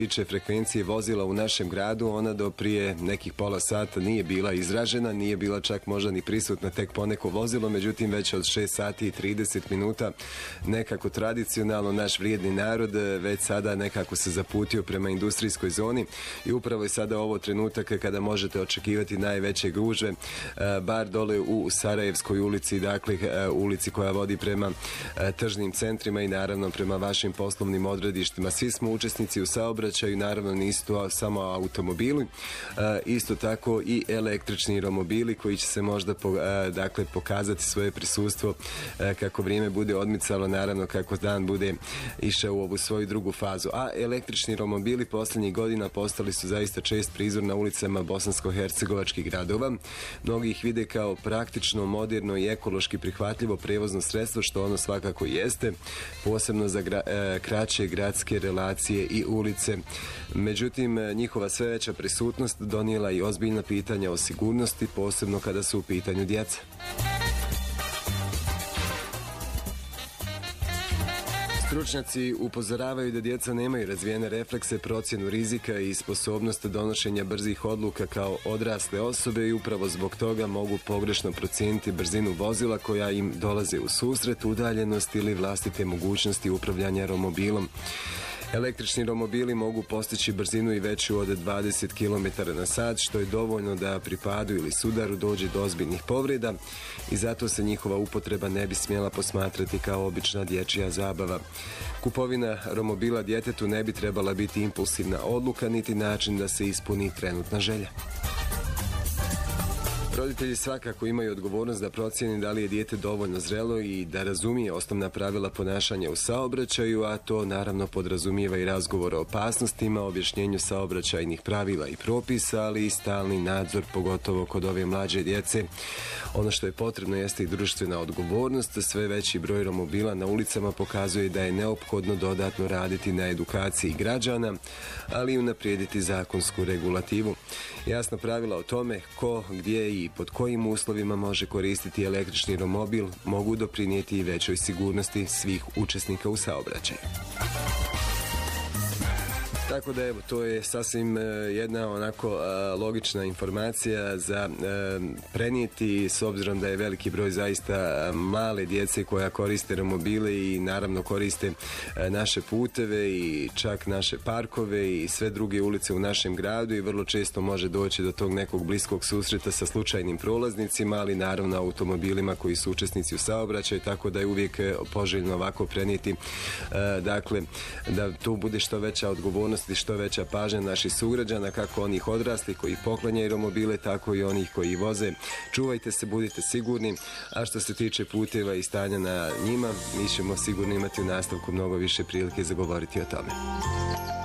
tiče frekvencije vozila u našem gradu, ona do prije nekih pola sata nije bila izražena, nije bila čak možda ni prisutna tek poneko vozilo, međutim već od 6 sati i 30 minuta nekako tradicionalno naš vrijedni narod već sada nekako se zaputio prema industrijskoj zoni i upravo je sada ovo trenutak kada možete očekivati najveće gužve, bar dole u Sarajevskoj ulici, dakle ulici koja vodi prema tržnim centrima i naravno prema vašim poslovnim odredištima. Svi smo učesnici u saobraćaju, naravno nisu to samo automobili, isto tako i električni romobili koji će se možda pokazati svoje prisustvo kako vrijeme bude odmicalo, naravno kako dan bude išao u ovu svoju drugu fazu. A električni romobili posljednjih godina postali su zaista čest prizor na ulicama bosansko-hercegovačkih gradova. Mnogi ih vide kao praktično, moderno i ekološki prihvatljivo prevozno sredstvo, što ono svakako jeste, posebno za kraće gradske relacije i ulice. Međutim, njihova sve veća prisutnost donijela i ozbiljna pitanja o sigurnosti, posebno kada su u pitanju djeca. Stručnjaci upozoravaju da djeca nemaju razvijene reflekse, procjenu rizika i sposobnost donošenja brzih odluka kao odrasle osobe i upravo zbog toga mogu pogrešno procijeniti brzinu vozila koja im dolaze u susret, udaljenost ili vlastite mogućnosti upravljanja romobilom. Električni romobili mogu postići brzinu i veću od 20 km na sat, što je dovoljno da pri padu ili sudaru dođe do ozbiljnih povreda i zato se njihova upotreba ne bi smjela posmatrati kao obična dječja zabava. Kupovina romobila djetetu ne bi trebala biti impulsivna odluka, niti način da se ispuni trenutna želja. Roditelji svakako imaju odgovornost da procijeni da li je dijete dovoljno zrelo i da razumije osnovna pravila ponašanja u saobraćaju, a to naravno podrazumijeva i razgovor o opasnostima, objašnjenju saobraćajnih pravila i propisa, ali i stalni nadzor, pogotovo kod ove mlađe djece. Ono što je potrebno jeste i društvena odgovornost. Sve veći broj romobila na ulicama pokazuje da je neophodno dodatno raditi na edukaciji građana, ali i unaprijediti zakonsku regulativu. Jasna pravila o tome ko, gdje i pod kojim uslovima može koristiti električni romobil mogu doprinijeti i većoj sigurnosti svih učesnika u saobraćaju. Tako da evo, to je sasvim jedna onako logična informacija za prenijeti, s obzirom da je veliki broj zaista male djece koja koriste romobile i naravno koriste naše puteve i čak naše parkove i sve druge ulice u našem gradu i vrlo često može doći do tog nekog bliskog susreta sa slučajnim prolaznicima, ali naravno automobilima koji su učesnici u saobraćaju, tako da je uvijek poželjno ovako prenijeti, dakle, da tu bude što veća odgovornost i što veća pažnja naših sugrađana, kako onih odraslih koji poklanjaju romobile, tako i onih koji voze. Čuvajte se, budite sigurni, a što se tiče puteva i stanja na njima, mi ćemo sigurno imati u nastavku mnogo više prilike za govoriti o tome.